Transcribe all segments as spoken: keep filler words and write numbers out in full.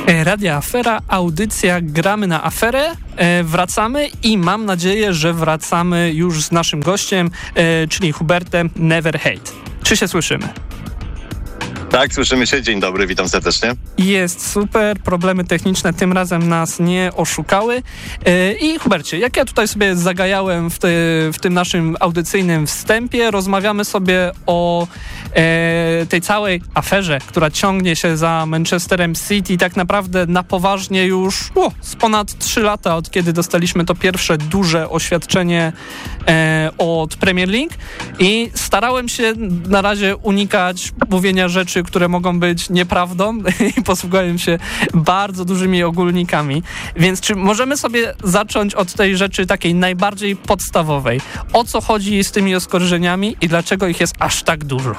Radia Afera, audycja Gramy na Aferę. E, wracamy i mam nadzieję, że wracamy już z naszym gościem, e, czyli Hubertem Never Hate. Czy się słyszymy? Tak, słyszymy się. Dzień dobry, witam serdecznie. Jest super, problemy techniczne tym razem nas nie oszukały. E, I Hubercie, jak ja tutaj sobie zagajałem w, te, w tym naszym audycyjnym wstępie, rozmawiamy sobie o e, tej całej aferze, która ciągnie się za Manchesterem City tak naprawdę na poważnie już o, z ponad trzy lata, od kiedy dostaliśmy to pierwsze duże oświadczenie e, od Premier League i starałem się na razie unikać mówienia rzeczy, które mogą być nieprawdą i posługuję się bardzo dużymi ogólnikami. Więc czy możemy sobie zacząć od tej rzeczy takiej najbardziej podstawowej? O co chodzi z tymi oskarżeniami i dlaczego ich jest aż tak dużo?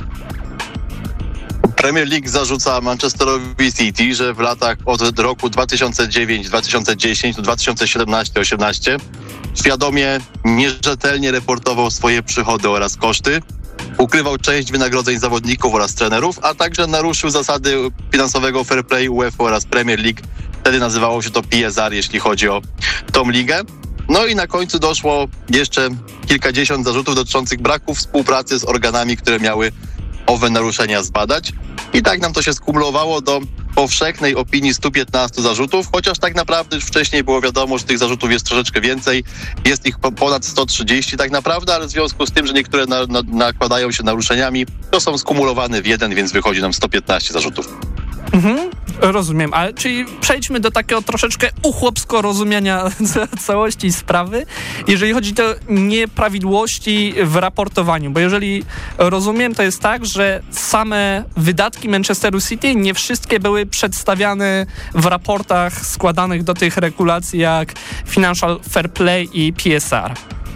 Premier League zarzuca Manchesterowi City, że w latach od roku dwa tysiące dziewiąty do dwa tysiące dziesiątego do dwa tysiące siedemnastego do dwa tysiące osiemnastego świadomie, nierzetelnie reportował swoje przychody oraz koszty, ukrywał część wynagrodzeń zawodników oraz trenerów, a także naruszył zasady finansowego fair play UEFA oraz Premier League. Wtedy nazywało się to P S R, jeśli chodzi o tą ligę. No i na końcu doszło jeszcze kilkadziesiąt zarzutów dotyczących braku współpracy z organami, które miały owe naruszenia zbadać. I tak nam to się skumulowało do powszechnej opinii stu piętnastu zarzutów, chociaż tak naprawdę już wcześniej było wiadomo, że tych zarzutów jest troszeczkę więcej. Jest ich ponad sto trzydzieści tak naprawdę, ale w związku z tym, że niektóre na, na, nakładają się naruszeniami, to są skumulowane w jeden, więc wychodzi nam sto piętnaście zarzutów. Mhm, rozumiem, ale czyli przejdźmy do takiego troszeczkę uchłopsko rozumienia całości sprawy, jeżeli chodzi o nieprawidłowości w raportowaniu, bo jeżeli rozumiem, to jest tak, że same wydatki Manchesteru City nie wszystkie były przedstawiane w raportach składanych do tych regulacji jak Financial Fair Play i P S R.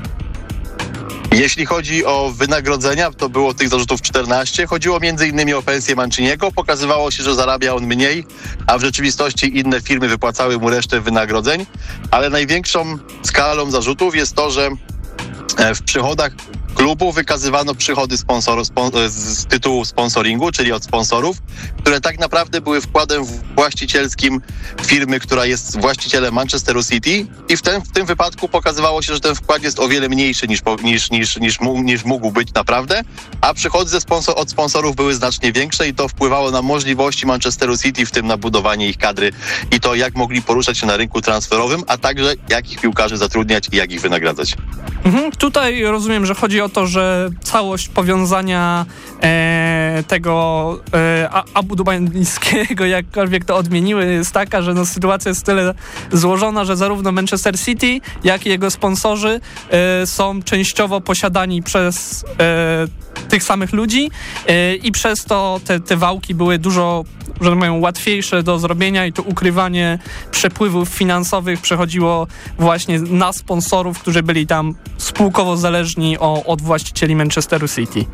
Jeśli chodzi o wynagrodzenia, to było tych zarzutów czternaście. Chodziło między innymi o pensję Manciniego. Pokazywało się, że zarabia on mniej, a w rzeczywistości inne firmy wypłacały mu resztę wynagrodzeń. Ale największą skalą zarzutów jest to, że w przychodach klubu wykazywano przychody sponsorów z tytułu sponsoringu, czyli od sponsorów, które tak naprawdę były wkładem właścicielskim firmy, która jest właścicielem Manchesteru City i w, ten, w tym wypadku pokazywało się, że ten wkład jest o wiele mniejszy niż, niż, niż, niż, niż mógł być naprawdę, a przychody ze sponsor, od sponsorów były znacznie większe i to wpływało na możliwości Manchesteru City, w tym na budowanie ich kadry i to, jak mogli poruszać się na rynku transferowym, a także jak ich piłkarzy zatrudniać i jak ich wynagradzać. Mhm, tutaj rozumiem, że chodzi o to, że całość powiązania e, tego e, Abu Dubajskiego, jakkolwiek to odmieniły, jest taka, że no, sytuacja jest tyle złożona, że zarówno Manchester City, jak i jego sponsorzy e, są częściowo posiadani przez e, tych samych ludzi e, i przez to te, te wałki były dużo, że tak powiem, łatwiejsze do zrobienia i to ukrywanie przepływów finansowych przechodziło właśnie na sponsorów, którzy byli tam spółkowo zależni o, od właścicieli Manchesteru City.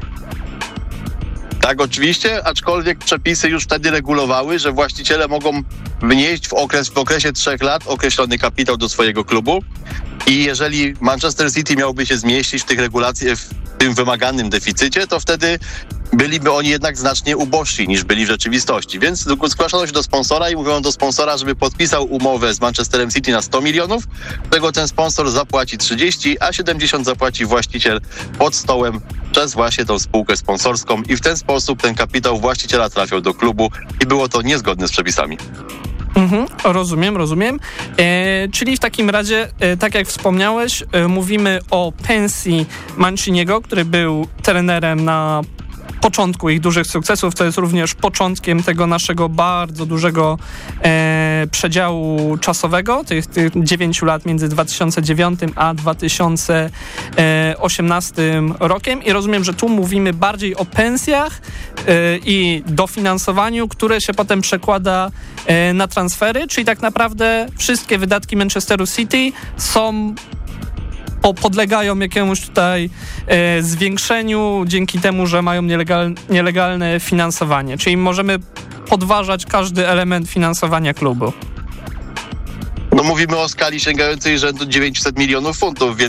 Tak, oczywiście, aczkolwiek przepisy już wtedy regulowały, że właściciele mogą wnieść w, okres, w okresie trzech lat określony kapitał do swojego klubu i jeżeli Manchester City miałby się zmieścić w tych regulacjach, w tym wymaganym deficycie, to wtedy byliby oni jednak znacznie ubożsi niż byli w rzeczywistości. Więc zgłaszano się do sponsora i mówiono do sponsora, żeby podpisał umowę z Manchesterem City na sto milionów, czego ten sponsor zapłaci trzydzieści, a siedemdziesiąt zapłaci właściciel pod stołem przez właśnie tą spółkę sponsorską i w ten sposób ten kapitał właściciela trafiał do klubu i było to niezgodne z przepisami. Mhm, rozumiem, rozumiem. E, czyli w takim razie, e, tak jak wspomniałeś, e, mówimy o pensji Manciniego, który był trenerem na początku ich dużych sukcesów, to jest również początkiem tego naszego bardzo dużego e, przedziału czasowego, tych, tych dziewięciu lat między dwa tysiące dziewiątym a dwa tysiące osiemnastym rokiem i rozumiem, że tu mówimy bardziej o pensjach e, i dofinansowaniu, które się potem przekłada e, na transfery, czyli tak naprawdę wszystkie wydatki Manchesteru City są podlegają jakiemuś tutaj e, zwiększeniu dzięki temu, że mają nielegal, nielegalne finansowanie. Czyli możemy podważać każdy element finansowania klubu. No mówimy o skali sięgającej rzędu dziewięćset milionów funtów, więc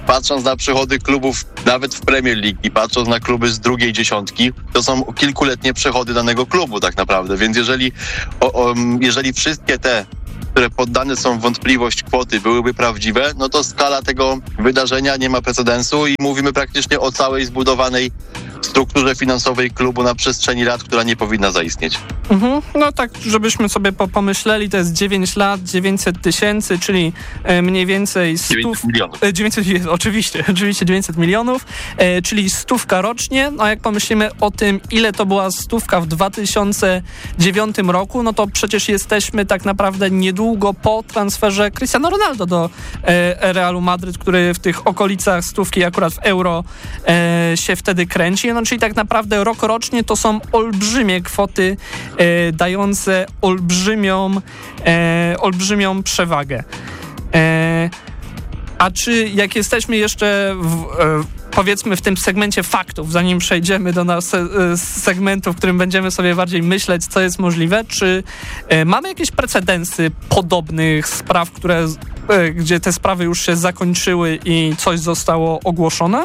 patrząc na przychody klubów nawet w Premier League i patrząc na kluby z drugiej dziesiątki, to są kilkuletnie przychody danego klubu tak naprawdę, więc jeżeli, o, o, jeżeli wszystkie te, które poddane są w wątpliwość kwoty, byłyby prawdziwe, no to skala tego wydarzenia nie ma precedensu i mówimy praktycznie o całej zbudowanej strukturze finansowej klubu na przestrzeni lat, która nie powinna zaistnieć. Mhm. No tak, żebyśmy sobie po- pomyśleli, to jest dziewięć lat, dziewięćset tysięcy, czyli e, mniej więcej stów... dziewięćset milionów. E, dziewięćset, oczywiście, oczywiście dziewięćset milionów, e, czyli stówka rocznie. No a jak pomyślimy o tym, ile to była stówka w dwa tysiące dziewiątym roku, no to przecież jesteśmy tak naprawdę niedługo po transferze Cristiano Ronaldo do e, Realu Madryt, który w tych okolicach stówki akurat w euro e, się wtedy kręci. No, czyli tak naprawdę rok rocznie to są olbrzymie kwoty e, dające olbrzymią, e, olbrzymią przewagę. E, a czy jak jesteśmy jeszcze w, e, powiedzmy w tym segmencie faktów, zanim przejdziemy do nas e, segmentu, w którym będziemy sobie bardziej myśleć, co jest możliwe, czy e, mamy jakieś precedensy podobnych spraw, które, e, gdzie te sprawy już się zakończyły i coś zostało ogłoszone?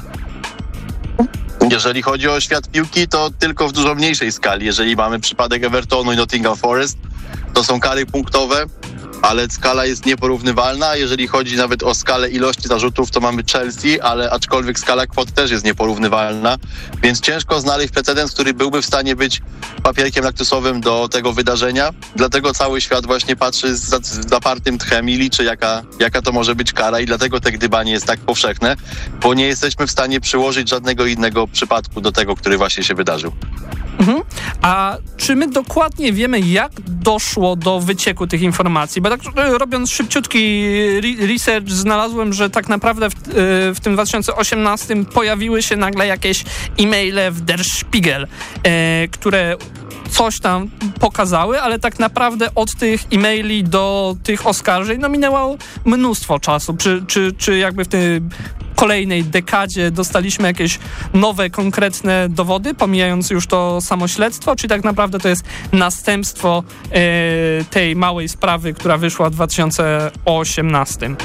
Jeżeli chodzi o świat piłki, to tylko w dużo mniejszej skali. Jeżeli mamy przypadek Evertonu i Nottingham Forest, to są kary punktowe, ale skala jest nieporównywalna. Jeżeli chodzi nawet o skalę ilości zarzutów, to mamy Chelsea, ale aczkolwiek skala kwot też jest nieporównywalna, więc ciężko znaleźć precedens, który byłby w stanie być papierkiem laktusowym do tego wydarzenia. Dlatego cały świat właśnie patrzy z zapartym tchem i liczy, jaka, jaka to może być kara i dlatego te gdybanie jest tak powszechne, bo nie jesteśmy w stanie przyłożyć żadnego innego przypadku do tego, który właśnie się wydarzył. Mhm. A czy my dokładnie wiemy, jak doszło do wycieku tych informacji? Bo tak robiąc szybciutki research, znalazłem, że tak naprawdę w, w tym dwa tysiące osiemnastym pojawiły się nagle jakieś e-maile w Der Spiegel, e, które coś tam pokazały, ale tak naprawdę od tych e-maili do tych oskarżeń no minęło mnóstwo czasu. Czy, czy, czy jakby w tym kolejnej dekadzie dostaliśmy jakieś nowe, konkretne dowody, pomijając już to samo śledztwo, czy tak naprawdę to jest następstwo e, tej małej sprawy, która wyszła w dwa tysiące osiemnastym?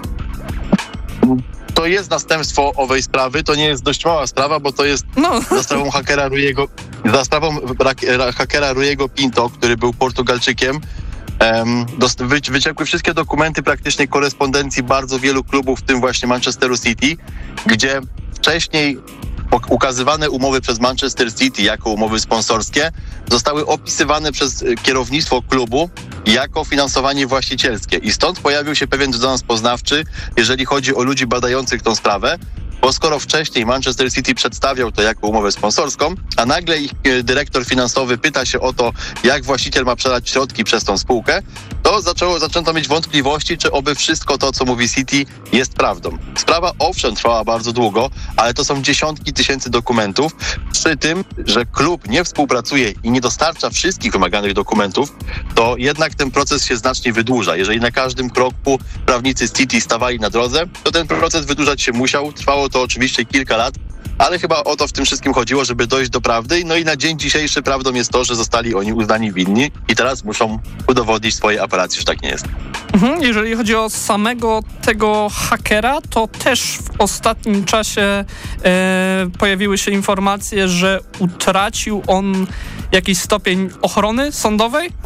To jest następstwo owej sprawy, to nie jest dość mała sprawa, bo to jest no. za sprawą hakera Ruiego, za sprawą hakera Ruiego Pinto, który był Portugalczykiem. Um, wy, wyciekły wszystkie dokumenty praktycznie korespondencji bardzo wielu klubów, w tym właśnie Manchesteru City, gdzie wcześniej ukazywane umowy przez Manchester City jako umowy sponsorskie zostały opisywane przez kierownictwo klubu jako finansowanie właścicielskie. I stąd pojawił się pewien rezonans poznawczy, jeżeli chodzi o ludzi badających tą sprawę, bo skoro wcześniej Manchester City przedstawiał to jako umowę sponsorską, a nagle ich dyrektor finansowy pyta się o to, jak właściciel ma przelać środki przez tą spółkę, to zaczęło, zaczęto mieć wątpliwości, czy oby wszystko to, co mówi City, jest prawdą. Sprawa owszem trwała bardzo długo, ale to są dziesiątki tysięcy dokumentów, przy tym, że klub nie współpracuje i nie dostarcza wszystkich wymaganych dokumentów, to jednak ten proces się znacznie wydłuża. Jeżeli na każdym kroku prawnicy City stawali na drodze, to ten proces wydłużać się musiał. Trwało to oczywiście kilka lat, ale chyba o to w tym wszystkim chodziło, żeby dojść do prawdy. No i na dzień dzisiejszy prawdą jest to, że zostali oni uznani winni i teraz muszą udowodnić swojej apelacji, że tak nie jest. Mhm, jeżeli chodzi o samego tego hakera, to też w ostatnim czasie e, pojawiły się informacje, że utracił on jakiś stopień ochrony sądowej e,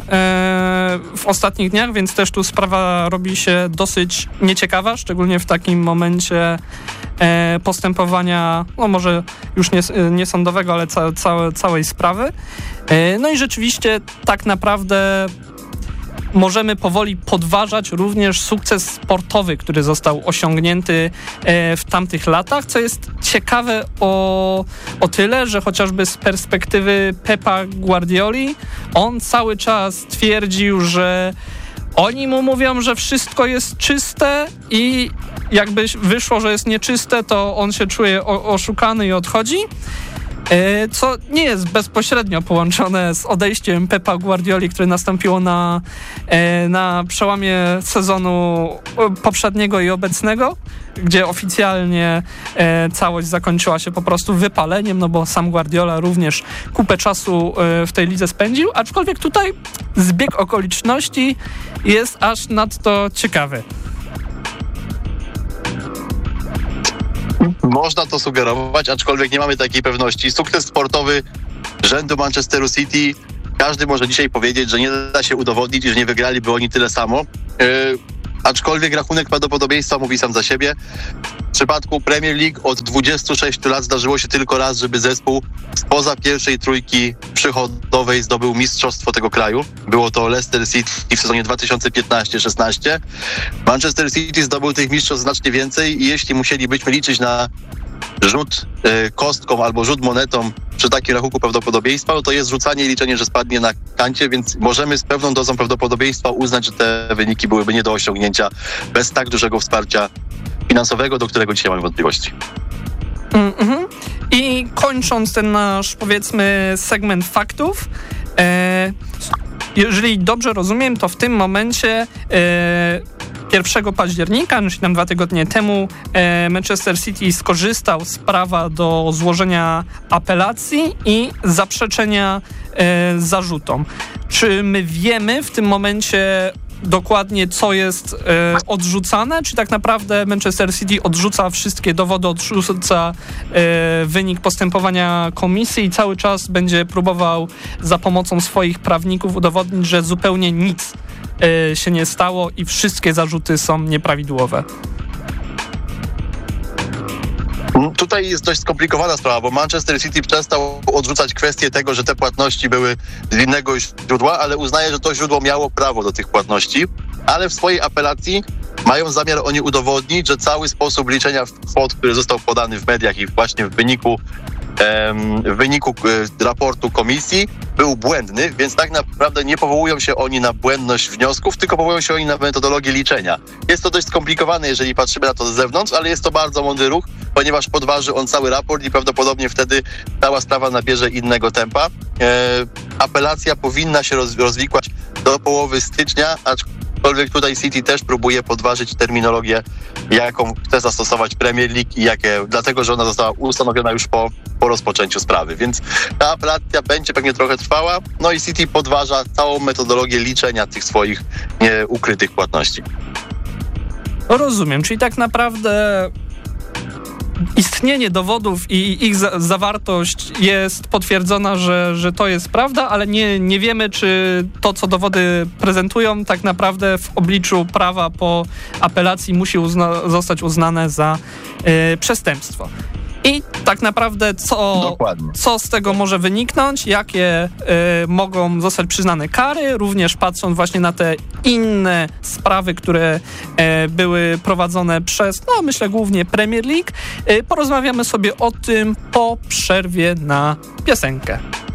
w ostatnich dniach, więc też tu sprawa robi się dosyć nieciekawa, szczególnie w takim momencie e, postępowania, no może już nie, nie sądowego, ale ca, ca, całej sprawy. E, no i rzeczywiście tak naprawdę możemy powoli podważać również sukces sportowy, który został osiągnięty w tamtych latach, co jest ciekawe o, o tyle, że chociażby z perspektywy Pepa Guardioli, on cały czas twierdził, że oni mu mówią, że wszystko jest czyste i jakby wyszło, że jest nieczyste, to on się czuje o, oszukany i odchodzi. Co nie jest bezpośrednio połączone z odejściem Pepa Guardioli, które nastąpiło na, na przełamie sezonu poprzedniego i obecnego, gdzie oficjalnie całość zakończyła się po prostu wypaleniem, no bo sam Guardiola również kupę czasu w tej lidze spędził, aczkolwiek tutaj zbieg okoliczności jest aż nadto ciekawy. Można to sugerować, aczkolwiek nie mamy takiej pewności. Sukces sportowy rzędu Manchesteru City, każdy może dzisiaj powiedzieć, że nie da się udowodnić i że nie wygraliby oni tyle samo. Yy, aczkolwiek rachunek prawdopodobieństwa mówi sam za siebie. W przypadku Premier League od dwudziestu sześciu lat zdarzyło się tylko raz, żeby zespół spoza pierwszej trójki przychodowej zdobył mistrzostwo tego kraju. Było to Leicester City w sezonie dwa tysiące piętnaście szesnaście. Manchester City zdobył tych mistrzostw znacznie więcej i jeśli musielibyśmy liczyć na rzut y, kostką albo rzut monetą przy takim rachunku prawdopodobieństwa, no to jest rzucanie i liczenie, że spadnie na kancie, więc możemy z pewną dozą prawdopodobieństwa uznać, że te wyniki byłyby nie do osiągnięcia bez tak dużego wsparcia finansowego, do którego dzisiaj mamy wątpliwości. Mm-hmm. I kończąc ten nasz, powiedzmy, segment faktów, e, jeżeli dobrze rozumiem, to w tym momencie e, pierwszego października, czyli tam dwa tygodnie temu, e, Manchester City skorzystał z prawa do złożenia apelacji i zaprzeczenia e, zarzutom. Czy my wiemy w tym momencie dokładnie, co jest e, odrzucane, czy tak naprawdę Manchester City odrzuca wszystkie dowody, odrzuca e, wynik postępowania komisji i cały czas będzie próbował za pomocą swoich prawników udowodnić, że zupełnie nic e, się nie stało i wszystkie zarzuty są nieprawidłowe? Tutaj jest dość skomplikowana sprawa, bo Manchester City przestał odrzucać kwestię tego, że te płatności były z innego źródła, ale uznaje, że to źródło miało prawo do tych płatności, ale w swojej apelacji mają zamiar oni udowodnić, że cały sposób liczenia kwot, który został podany w mediach i właśnie w wyniku w wyniku raportu komisji był błędny, więc tak naprawdę nie powołują się oni na błędność wniosków, tylko powołują się oni na metodologię liczenia. Jest to dość skomplikowane, jeżeli patrzymy na to z zewnątrz, ale jest to bardzo mądry ruch, ponieważ podważy on cały raport i prawdopodobnie wtedy cała sprawa nabierze innego tempa. E, apelacja powinna się roz, rozwikłać do połowy stycznia, aczkolwiek tutaj City też próbuje podważyć terminologię, jaką chce zastosować Premier League i jakie, dlatego, że ona została ustanowiona już po, po rozpoczęciu sprawy, więc ta apelacja będzie pewnie trochę trwała, no i City podważa całą metodologię liczenia tych swoich nieukrytych płatności. Rozumiem, czyli tak naprawdę istnienie dowodów i ich za- zawartość jest potwierdzona, że, że to jest prawda, ale nie, nie wiemy, czy to, co dowody prezentują, tak naprawdę w obliczu prawa po apelacji musi uzna- zostać uznane za y, przestępstwo. I tak naprawdę co, co z tego może wyniknąć, jakie y, mogą zostać przyznane kary, również patrząc właśnie na te inne sprawy, które y, były prowadzone przez, no myślę głównie Premier League. Y, porozmawiamy sobie o tym po przerwie na piosenkę.